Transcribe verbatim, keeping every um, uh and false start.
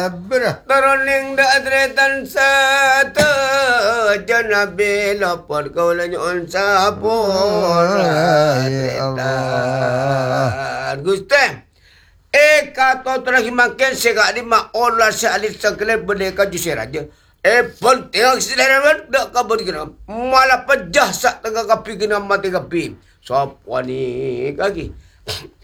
Berah. Teroning da adretan satu Janabi lapor kau lanyon sapor adretan Gusti Eh kato terakhir makin segak lima olah sealit sekali berdeka jusi raja Eh penting selera dak kabur kena malah pejah sak tengah kapi kena mati kapi Sapa ni kaki